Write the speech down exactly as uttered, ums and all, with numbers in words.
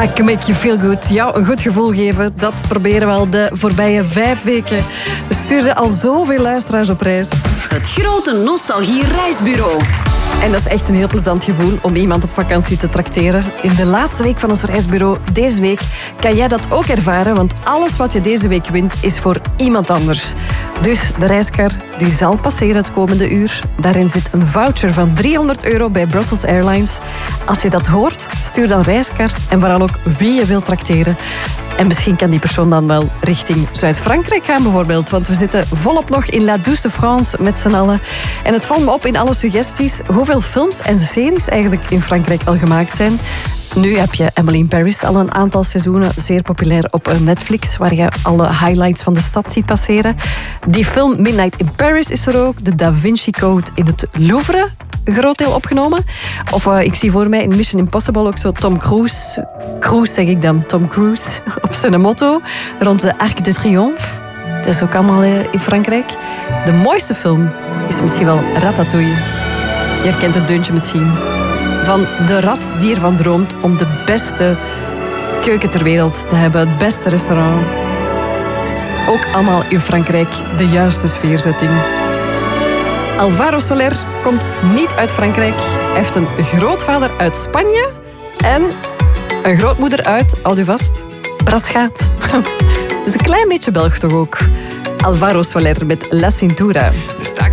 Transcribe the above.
I can make you feel good. Jou een goed gevoel geven, dat proberen we al de voorbije vijf weken. We stuurden al zoveel luisteraars op reis. Het grote nostalgie reisbureau. En dat is echt een heel plezant gevoel om iemand op vakantie te trakteren. In de laatste week van ons reisbureau, deze week, kan jij dat ook ervaren, want alles wat je deze week wint is voor iemand anders. Dus de reiskar die zal passeren het komende uur. Daarin zit een voucher van driehonderd euro bij Brussels Airlines. Als je dat hoort, stuur dan reiskar en vooral ook wie je wilt trakteren. En misschien kan die persoon dan wel richting Zuid-Frankrijk gaan bijvoorbeeld. Want we zitten volop nog in La Douce de France met z'n allen. En het valt me op in alle suggesties hoeveel films en series eigenlijk in Frankrijk al gemaakt zijn. Nu heb je Emily in Paris al een aantal seizoenen, zeer populair op Netflix, waar je alle highlights van de stad ziet passeren. Die film Midnight in Paris is er ook. De Da Vinci Code in het Louvre, een groot deel opgenomen. Of uh, ik zie voor mij in Mission Impossible ook zo Tom Cruise, Cruise zeg ik dan, Tom Cruise, op zijn motto, rond de Arc de Triomphe. Dat is ook allemaal uh, in Frankrijk. De mooiste film is misschien wel Ratatouille. Je herkent het deuntje misschien. Van de rat die ervan droomt om de beste keuken ter wereld te hebben. Het beste restaurant. Ook allemaal in Frankrijk de juiste sfeerzetting. Alvaro Soler komt niet uit Frankrijk. Hij heeft een grootvader uit Spanje. En een grootmoeder uit, houd u vast, Braschaat. Dus een klein beetje Belg toch ook. Alvaro Soler met La Cintura. Está